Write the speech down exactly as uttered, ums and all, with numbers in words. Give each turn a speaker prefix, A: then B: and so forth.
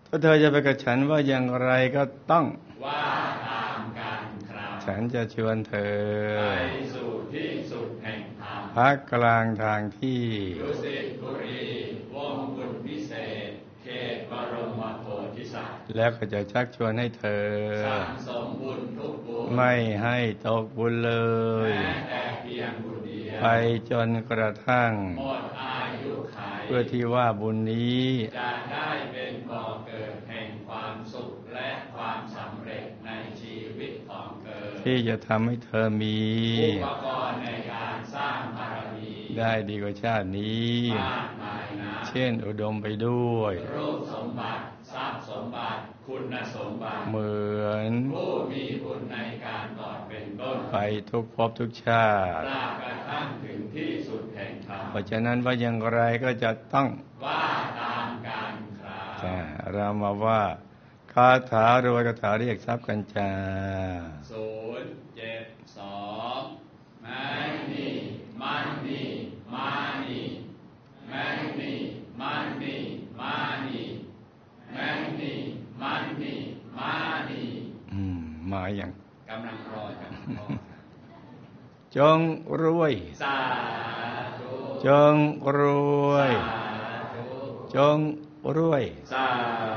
A: ถ้าเธอจะไปกับฉันว่าอย่างไรก็ต้อง
B: ว่าตามกันครับ
A: ฉันจะชวนเธอ
B: ไปสู่ที่สุดแห่งธรรม
A: พักกลางทางที่
B: ดุสิตบุรีวงศ์บุญพิเศษเขตบรมโพธิสัตว์
A: แล้วก็จะชักชวนให้เธอ
B: สั่งสมบุญทุกบุญ
A: ไม่ให้ตกบุญเลย
B: แม้แต่เพียงบุญเดียว
A: ไปจนกระทั่ง
B: หมดอายุขัย
A: เพื่อที่ว่าบุญนี้
B: จะได้เป็นบ่อเกิดแห่งความสุขและความสำเร็จในชีวิตของเธอ
A: ที่จะทำให้เธอมี
B: อุปกรณ์ในการสร้างบารมี
A: ได้ดีกว่าชาตินี้
B: มากมายนะ
A: เช่นอุดมไปด้วย
B: รูปสมบัติทรัพย์สมบัติคุณสมบัติ
A: เหมือน
B: ผู้มีบุญในการก่อนเป็นต้น
A: ไปทุกภพทุกชาติ
B: ตราบกระทั่งถึงที่สุดแห่งธรรม
A: เพราะฉะนั้นว่าอย่างไรก็จะต้อง
B: ว่าตามกันครับ
A: เรามาว่าคาถารวยคาถาเรียกทรัพย์กันจ้า
B: ศูนย์เจ็ดสองแมงนีมันนีมานีแมงนีมันนีมานีแมงนีมันนีมานี
A: อืมมาอย่าง
B: กำลังรอจัง
A: จงรวย
B: สาธุ
A: จงรวยจงรวย
B: สา